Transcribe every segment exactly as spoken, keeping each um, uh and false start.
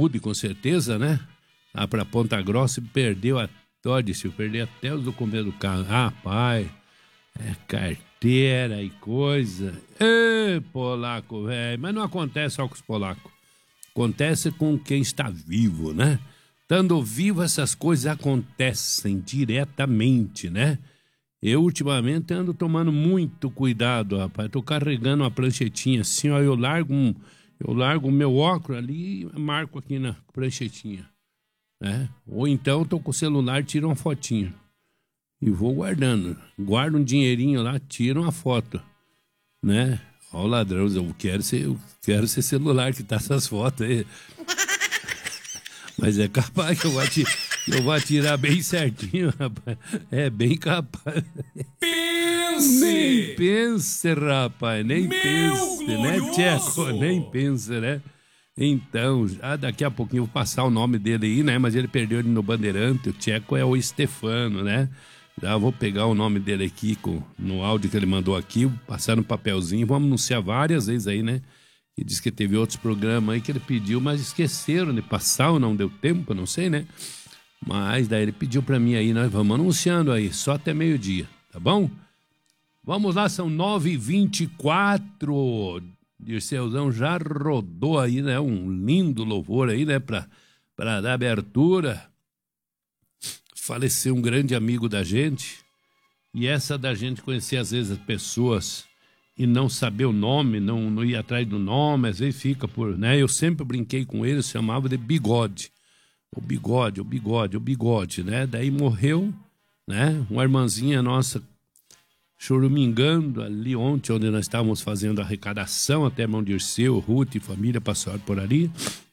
saúde, com certeza, né? Lá pra Ponta Grossa e perdeu a Todice, perdeu até os documentos do carro. Ah, pai, é carteira e coisa. Ê, polaco, velho. Mas não acontece só com os polacos. Acontece com quem está vivo, né? Estando vivo, essas coisas acontecem diretamente, né? Eu, ultimamente, ando tomando muito cuidado, rapaz. Tô carregando uma pranchetinha assim, ó. Eu largo um, eu largo o meu óculos ali e marco aqui na pranchetinha, né? Ou então, tô com o celular, tiro uma fotinha e vou guardando. Guardo um dinheirinho lá, tiro uma foto, né? Ó o ladrão, eu quero ser, eu quero ser celular que tá essas fotos aí. Mas é capaz que eu vou, atirar, eu vou atirar bem certinho, rapaz. É bem capaz. Pense! Nem pense, rapaz. Nem Meu pense, né, glorioso! Tcheco? Nem pense, né? Então, já daqui a pouquinho eu vou passar o nome dele aí, né? Mas ele perdeu ele no Bandeirante. O Tcheco é o Stefano, né? Já vou pegar o nome dele aqui com, no áudio que ele mandou aqui, passar no papelzinho. Vamos anunciar várias vezes aí, né? E diz que teve outros programas aí que ele pediu, mas esqueceram de passar ou não deu tempo, não sei, né? Mas daí ele pediu pra mim aí, nós vamos anunciando aí, só até meio-dia, tá bom? Vamos lá, são nove e vinte e quatro. Dirceuzão já rodou aí, né? Um lindo louvor aí, né? Pra, pra dar abertura. Faleceu um grande amigo da gente. E essa da gente conhecer às vezes as pessoas e não saber o nome, não, não ir atrás do nome, às vezes fica por, né? Eu sempre brinquei com ele, chamava de Bigode. O Bigode, o Bigode, o Bigode, né? Daí morreu, né? Uma irmãzinha nossa chorumingando ali ontem, onde nós estávamos fazendo a arrecadação, até irmão Dirceu, Ruth e família passaram por ali.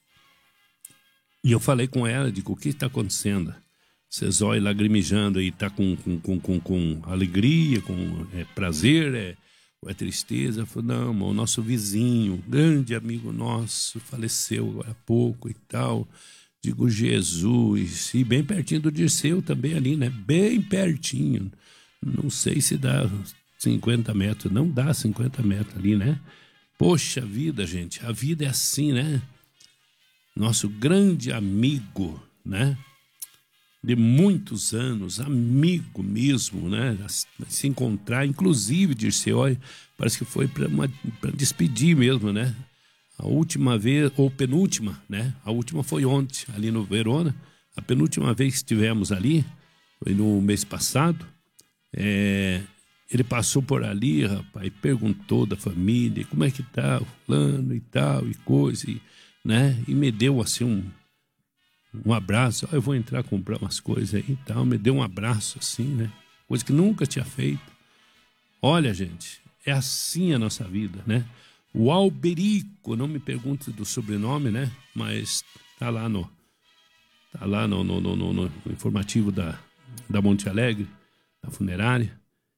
E eu falei com ela, digo, o que está acontecendo? Vocês olham lagrimejando aí, tá com, com, com, com, com alegria, com é, prazer, é, ou é tristeza? Eu falei, não, irmão, o nosso vizinho, grande amigo nosso, faleceu agora há pouco e tal. Digo, Jesus, e bem pertinho do Dirceu também ali, né? Bem pertinho. Não sei se dá cinquenta metros, não dá cinquenta metros ali, né? Poxa vida, gente, a vida é assim, né? Nosso grande amigo, né? De muitos anos, amigo mesmo, né? Se encontrar, inclusive, Dirceu, olha, parece que foi para despedir mesmo, né? A última vez, ou penúltima, né? A última foi ontem, ali no Verona. A penúltima vez que estivemos ali, foi no mês passado. É, ele passou por ali, rapaz, perguntou da família, como é que tá o fulano e tal, e coisa, e, né? E me deu, assim, um, um abraço. Oh, eu vou entrar comprar umas coisas aí e tal. Me deu um abraço, assim, né? Coisa que nunca tinha feito. Olha, gente, é assim a nossa vida, né? O Alberico, não me pergunte do sobrenome, né? Mas tá lá no tá lá no, no, no, no, no informativo da, da Monte Alegre, da funerária.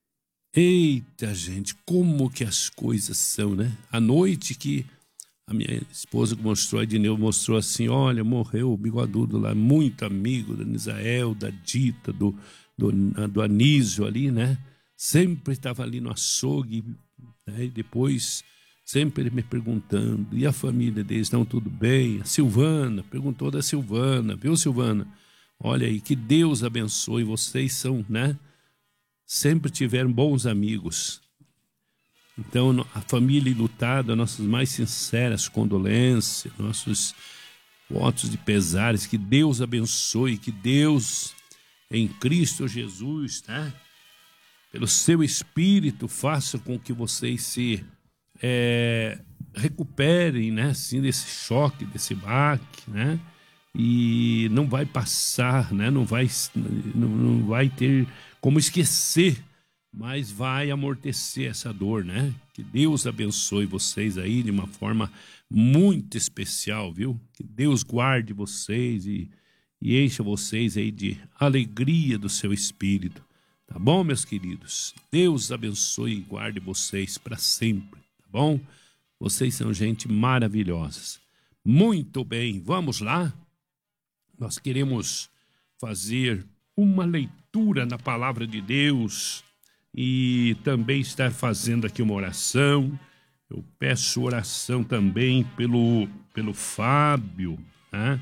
Eita, gente, como que as coisas são, né? À noite que a minha esposa mostrou, a Edneu mostrou assim, olha, morreu o bigodudo lá, muito amigo da Nisael, da Dita, do, do, do Anísio ali, né? Sempre estava ali no açougue, né? E depois sempre me perguntando, e a família deles, estão tudo bem? A Silvana, perguntou da Silvana, viu, Silvana? Olha aí, que Deus abençoe, vocês são, né? Sempre tiveram bons amigos. Então, a família enlutada, nossas mais sinceras condolências, nossos votos de pesares, que Deus abençoe, que Deus, em Cristo Jesus, né? Pelo seu Espírito, faça com que vocês se É, recuperem, né, assim, desse choque, desse baque, né, e não vai passar, né, não vai, não, não vai ter como esquecer, mas vai amortecer essa dor, né, que Deus abençoe vocês aí de uma forma muito especial, viu, que Deus guarde vocês e, e encha vocês aí de alegria do seu Espírito, tá bom, meus queridos? Deus abençoe e guarde vocês para sempre. Bom, vocês são gente maravilhosa. Muito bem, vamos lá? Nós queremos fazer uma leitura na palavra de Deus e também estar fazendo aqui uma oração. Eu peço oração também pelo, pelo Fábio, né?